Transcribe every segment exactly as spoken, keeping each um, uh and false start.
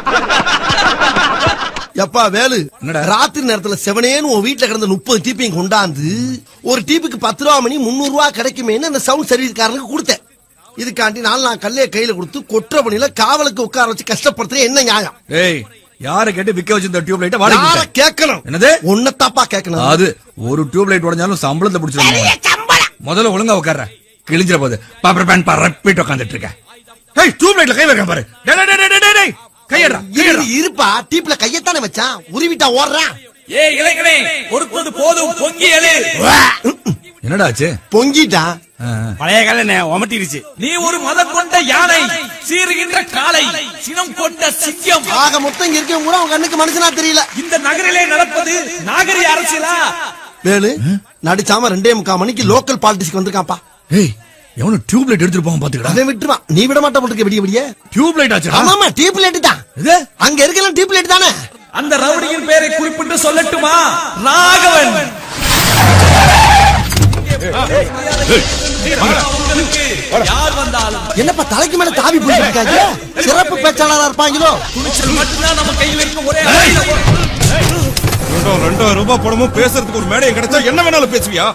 எப்பா வேலு, ராத்திரி நேரத்துல செவனேன்னு உன் வீட்டுல கிடந்த முப்பது டீப்பையும் கொண்டாந்து ஒரு டீப்புக்கு பத்து ரூபா மணி முன்னூறு ரூபா கிடைக்குமேன்னு அந்த சவுண்ட் சர்வீஸ்காரனுக்கு கொடுத்தேன். இதுக்காண்டி நாலு நான் கல்லைய கையில கொடுத்து கொற்ற பணியில காவலுக்கு உட்கார வச்சு கஷ்டப்படுத்துற என்ன நியாயம்? ஏய், யார கேட்டு விக்க வச்சிருந்த டியூப் லைட்ட வாடகை கேட்கணும்? என்னது ஒன்னத்தாப்பா கேட்கணும்? அது ஒரு டியூப் லைட் உடைஞ்சாலும் சம்பளத்தை பிடிச்சிருவாங்க. முதல்ல ஒழுங்கா உட்கார்ற, கிழிஞ்சிர போது பாப்பர் பேன் பரப்பிட்டு உட்காந்துட்டு இருக்க. ஏய், டியூப் லைட்ல கை வைக்க பாரு. டேய் டேய் டேய் டேய் டேய் கையடா, கையடா. இருப்பா, டீப்ல கையத்தானே வச்சான், உருவிட்டா ஓடுறான். ஏய் இளைஞனே, பொறுத்தது போதும், பொங்கி எழு. என்னடா ஆச்சு? பொங்கிட்டா. பழைய கால ஒமட்டிருச்சு. நீ ஒரு மதம் கொண்ட யானை, சீறுகின்ற காளை, சினம் கொண்ட சிங்கம். ஆக மொத்தம் இங்க இருக்கவங்க கூட உங்க கண்ணுக்கு மனுஷனா தெரியல. இந்த நகரிலே நடப்பது நாகரிக அரசியலா? வேலு, நடிச்சாம ரெண்டே முக்கால் மணிக்கு லோக்கல் பாலிடிக்ஸ்க்கு வந்திருக்கான்ப்பா. ஏய், எவனோ டியூப் லைட் எடுத்துட்டு போவான் பாத்துக்கடா. அவன் விட்டுருவான், நீ விட மாட்ட போட்டுக்க. விடிய விடிய டியூப் லைட் ஆச்சு. ஆமாமா, டியூப் லைட் தான். அங்க இருக்கலாம் டியூப் லைட் தானே. அந்த ரவுடியின் பேரை குறிப்பிட்டு சொல்லட்டுமா? ராகவன். என்னப்பா தலைக்கு மேல தாவி போயிருக்காங்க? சிறப்பு பேச்சாளரா இருப்பாங்களோ? துணிச்சல் மட்டும்தான் நம்ம கையில் இருக்கும் ஒரே. ரெண்டாயிரம் ரூபாய் பணமும் பேசுறதுக்கு ஒரு மேடை கிடைச்சா என்ன வேணாலும் பேசுவியா?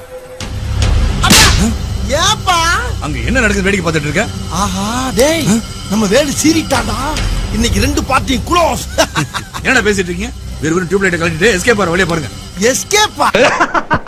ஏப்பா அங்க என்ன நடக்குது வேடிக்கை பார்த்துட்டு இருக்க? ஆஹா, டேய் நம்ம வேலு சீரிட்டாடா. இன்னைக்கு ரெண்டு பார்ட்டி க்ளோஸ். என்னடா பேசிட்டு இருக்கீங்க? வெறும் டியூப் லைட் கழட்டிட்டு எஸ்கேப் ஆற வழியா பாருங்க. எஸ்கேப்பா?